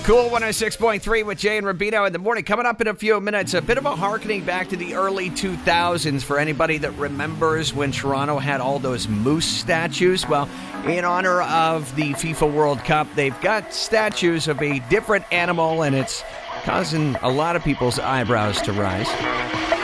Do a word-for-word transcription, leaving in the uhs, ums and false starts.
Cool one oh six point three with Jay and Rubino in the morning. Coming up in a few minutes, a bit of a harkening back to the early two thousands for anybody that remembers when Toronto had all those moose statues. Well, in honor of the FIFA World Cup, they've got statues of a different animal, and it's causing a lot of people's eyebrows to rise.